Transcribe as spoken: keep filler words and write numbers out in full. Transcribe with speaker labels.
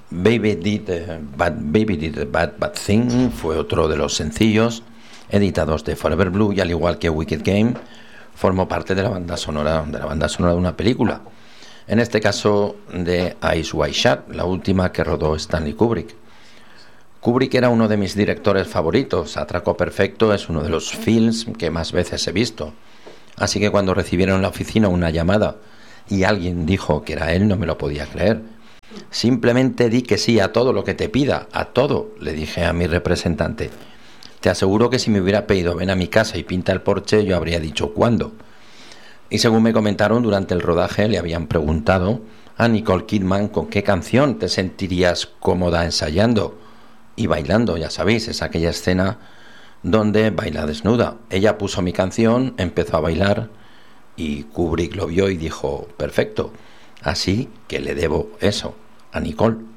Speaker 1: Baby Did a Bad, Baby Did a Bad Bad Thing fue otro de los sencillos editados de Forever Blue, y al igual que Wicked Game, formó parte de la banda sonora de la banda sonora de una película, en este caso de Eyes Wide Shut, la última que rodó Stanley Kubrick. Kubrick era uno de mis directores favoritos. Atraco Perfecto es uno de los films que más veces he visto, así que cuando recibieron en la oficina una llamada y alguien dijo que era él, no me lo podía creer. Simplemente di que sí a todo lo que te pida, a todo, le dije a mi representante. Te aseguro que si me hubiera pedido ven a mi casa y pinta el porche, yo habría dicho ¿cuándo? Y según me comentaron, durante el rodaje le habían preguntado a Nicole Kidman con qué canción te sentirías cómoda ensayando y bailando. Ya sabéis, es aquella escena donde baila desnuda. Ella puso mi canción, empezó a bailar y Kubrick lo vio y dijo perfecto, así que le debo eso a Nicole.